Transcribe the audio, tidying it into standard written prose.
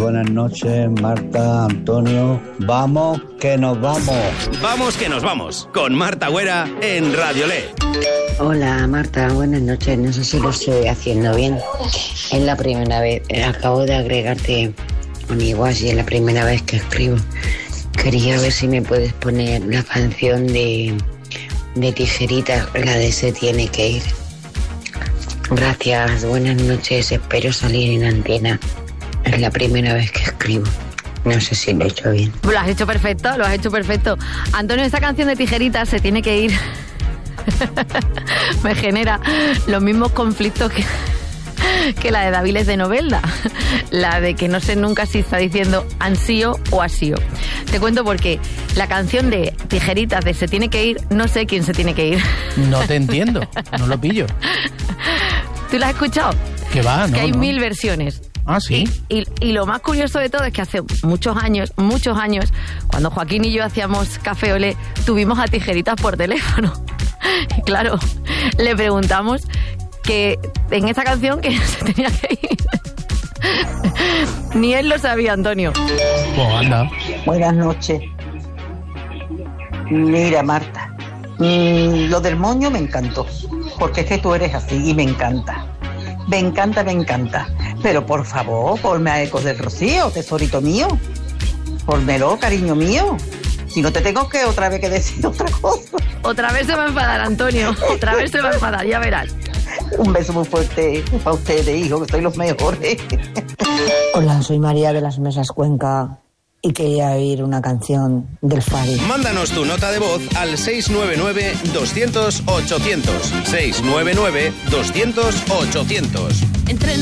buenas noches, Marta, Antonio. Vamos, que nos vamos. Vamos, que nos vamos, con Marta Güera en Radio LED. Hola, Marta, buenas noches. No sé si lo estoy haciendo bien. Es la primera vez, acabo de agregarte a mi WhatsApp y es la primera vez que escribo. Quería ver si me puedes poner la canción de Tijeritas, la de Se tiene que ir. Gracias, buenas noches, espero salir en antena. Es la primera vez que escribo. No sé si lo he hecho bien. Lo has hecho perfecto, lo has hecho perfecto. Antonio, esta canción de Tijeritas, Se tiene que ir. Me genera los mismos conflictos que la de Daviles de Novelda. La de que no sé nunca si está diciendo ansío o asío. Te cuento porque la canción de Tijeritas de Se tiene que ir, no sé quién se tiene que ir. No te entiendo, no lo pillo. ¿Tú la has escuchado? Que va, no. Que hay no. 1000 versiones. Ah, sí. Y lo más curioso de todo es que hace muchos años, cuando Joaquín y yo hacíamos Café Olé, tuvimos a Tijeritas por teléfono. Y claro, le preguntamos que en esta canción que se tenía que ir. Ni él lo sabía, Antonio. Pues anda. Buenas noches. Mira, Marta, lo del moño me encantó, porque es que tú eres así y me encanta. Me encanta. Pero por favor, ponme a Ecos del Rocío, tesorito mío. Pónmelo, cariño mío. Si no te tengo que otra vez que decir otra cosa. Otra vez se va a enfadar, Antonio. Otra vez se va a enfadar, ya verás. Un beso muy fuerte para ustedes, hijo, que sois los mejores. Hola, soy María de las Mesas Cuenca y quería oír una canción del Fari. Mándanos tu nota de voz al 699-200-800. 699-200-800.